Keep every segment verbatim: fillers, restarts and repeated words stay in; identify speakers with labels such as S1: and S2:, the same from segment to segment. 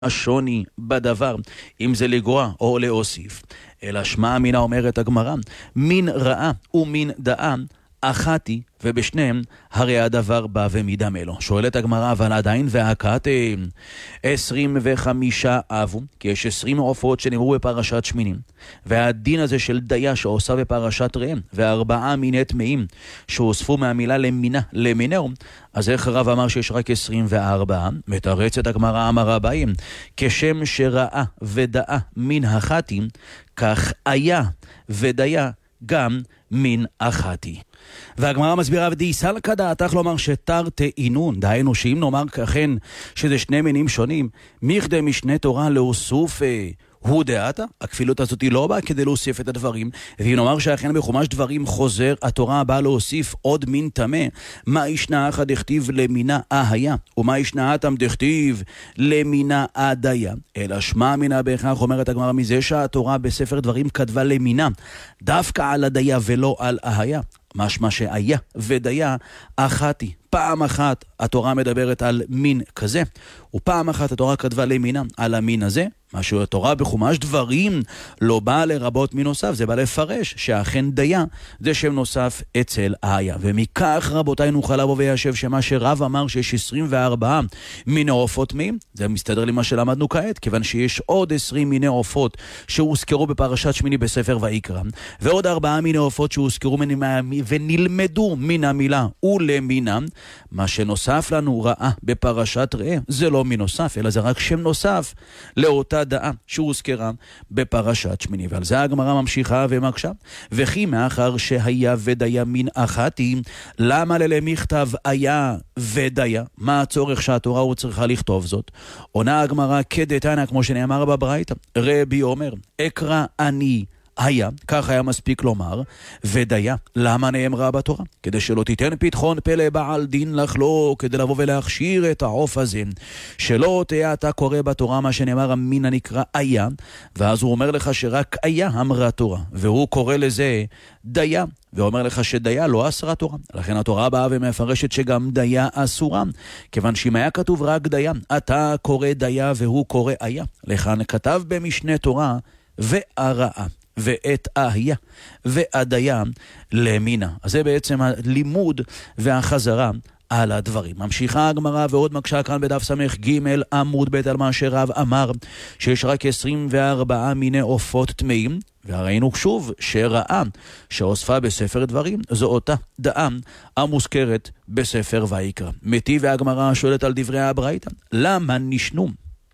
S1: השוני בדבר, אם זה לגרוע או להוסיף. אלא שמע מינה אומרת הגמרא, מין רעה ומין דעה אחת היא, ובשניהם הרי הדבר בא ומדם אלו. שואלת הגמרא, אבל עדיין והכת עשרים וחמישה אבו, כי יש עשרים עופות שנאמרו בפרשת שמינים, והדין הזה של דיה שעושה בפרשת ראם, וארבעה מיני טמאים שהוספו מהמילה למינה למינהו, אז איך הרב אמר שיש רק עשרים וארבע? מתרצת הגמרא אמר אביי, כשם שראה ודאה מן החתי, כך היה ודיה גם מן אחתי. והגמרא מסבירה, ודאיסל כדעתך לומר שתר תאינון, דהיינו שאם נאמר ככן שזה שני מינים שונים, מכדי משנה תורה להוסיף הוא דעתה, הכפילות הזאת היא לא באה כדי להוסיף את הדברים, ואם נאמר שאכן בחומש דברים חוזר התורה באה להוסיף עוד מין טמא, מה ישנה אחא דכתיב למינה אהיה, ומה ישנה אתם דכתיב למינה אדיה, אלא שמע מינה בהכרח, אומרת הגמרא, מזה שהתורה בספר דברים כתבה למינה דווקא על הדיה ולא על אהיה, משמע שהיה ודיה אחת היא. פעם אחת התורה מדברת על מין כזה, ופעם אחת התורה כתבה למינה על המין הזה. מה שהתורה בחומש דברים לא באה לרבות מין נוסף, זה בא לפרש שאכן דיה זה שם נוסף אצל אהיה. ומכך רבותיי נוכל לבוא וישב שמה שרב אמר שיש עשרים וארבעה מיני עופות טמאים, זה מסתדר למה שלמדנו כעת, כיוון שיש עוד עשרים מיני עופות שהוזכרו בפרשת שמיני בספר ויקרא, ועוד ארבעה מיני עופות שהוזכרו ונלמדו מן המילה ולמינם. מה שנוסף לנו ראה בפרשת ראה זה לא מין נוסף, אלא זה רק שם נוסף לאותה דעה שהוזכרה בפרשת שמיני. ועל זה הגמרא ממשיכה ומקשה, וכי מאחר שהיה ודיה מין אחת היא, למה ללמכתב היה ודיה? מה הצורך שהתורה הוא צריכה לכתוב זאת? עונה הגמרא כדתניא, כמו שנאמר בברייתא, רבי אומר אקרא אני היה, כך היה מספיק לומר, ודיה, למה נאמרה בתורה? כדי שלא תיתן פתחון פלא בעל דין לך לא, כדי לבוא ולהכשיר את העוף הזה, שלא תהיה אתה קורא בתורה מה שנאמר המין הנקרא היה, ואז הוא אומר לך שרק היה אמרה תורה, והוא קורא לזה דיה, ואומר לך שדיה לא אסרה תורה. לכן התורה באה ומפרשת שגם דיה אסורה, כיוון שאם היה כתוב רק דיה, אתה קורא דיה והוא קורא היה. לכן כתב במשנה תורה והרעה ואת אהיה ואדיה למינה. אז זה בעצם הלימוד והחזרה על הדברים. ממשיכה הגמרא ועוד מקשה כאן בדף סמך ג' עמוד ב' על מה שרב אמר שיש רק עשרים וארבעה מיני עופות טמאים, וראינו שוב שראה שהוספה בספר דברים זו אותה דעה המוזכרת בספר ויקרא. מטיב והגמרא שואלת על דברי הברייתא, למה נשנו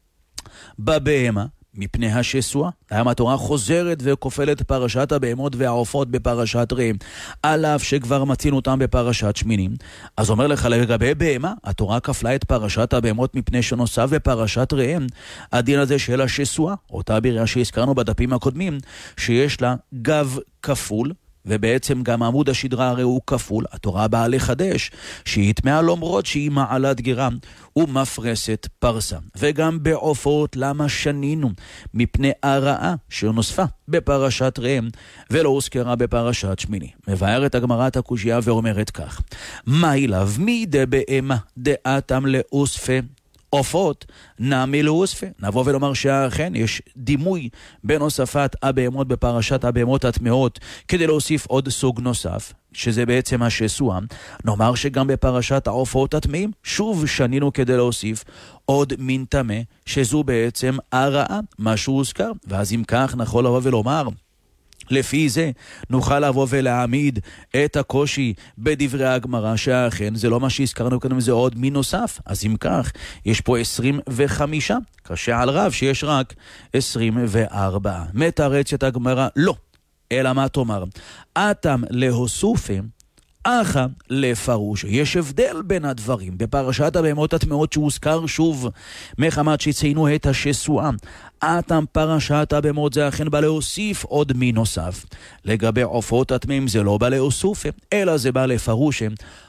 S1: בבהמה מפני השסוע? למה התורה חוזרת וכופלת פרשת הבהמות והעופות בפרשת ראם, על אף שכבר מצינו אותם בפרשת שמינים? אז אומר לך לגבי בהמה, התורה כפלה את פרשת הבהמות מפני שנוסף בפרשת ראם הדין הזה של השסוע, אותה בריאה שהזכרנו בדפים הקודמים, שיש לה גב כפול, ובעצם גם עמוד השדרה הרי הוא כפול. התורה באה לחדש שהיא טמאה למרות שהיא מעלת גרה ומפרסת פרסה. וגם בעופות למה שנינו? מפני הרעה שנוספה בפרשת ראם ולא הוזכרה בפרשת שמיני. מבארת הגמרא את הקושיה ואומרת כך, מה אליו מידי בהמה דעתם לאוספה עופות נעמי להוספה? נבוא ולומר שאכן יש דימוי בין הוספת הבהמות בפרשת הבהמות הטמאות כדי להוסיף עוד סוג נוסף, שזה בעצם השסוע. נאמר שגם בפרשת העופות הטמאים שוב שנינו כדי להוסיף עוד מין טמא, שזו בעצם הרעה, מה שהוא הוזכר. ואז אם כך נכון לבוא ולומר, לפי זה נוכל לבוא ולהעמיד את הקושי בדברי הגמרא שאכן זה לא מה שהזכרנו כאן, זה עוד מין נוסף. אז אם כך יש פה עשרים וחמישה, קשה על רב שיש רק עשרים וארבע. מתרצת הגמרא לא, אלא מה תאמר? אתם להוסופם אחא לפרוש. יש הבדל בין הדברים. בפרשת הבהמות הטמאות שהוזכר שוב מחמת שציינו את השסועה, אתם פרשת הבהמות זה אכן בא להוסיף עוד מין נוסף. לגבי עופות הטמאים זה לא בא להוסיף, אלא זה בא לפרוש.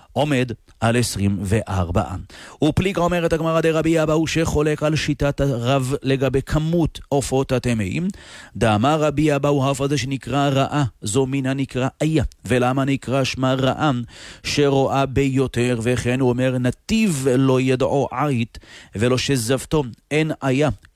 S1: עומד על עשרים וארבע. ופליקה אומרת הגמרא דרבי אבא הוא שחולק על שיטת הרב לגבי כמות עופות הטמאים. דאמר רבי אבא הוא האף הזה שנקרא רעה, זו מן הנקרא איה. ולמה נקרא שמה רעה? שרואה ביותר, וכן הוא אומר נתיב לא ידעו עית ולא שזבתו אין איה.